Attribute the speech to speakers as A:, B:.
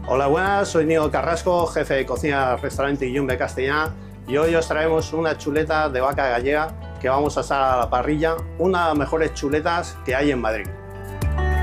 A: Hola, buenas, soy Nico Carrasco, jefe de cocina del restaurante Yumbe Castellá, y hoy os traemos unas chuletas de vaca gallega que vamos a asar a la parrilla, una de las mejores chuletas que hay en Madrid.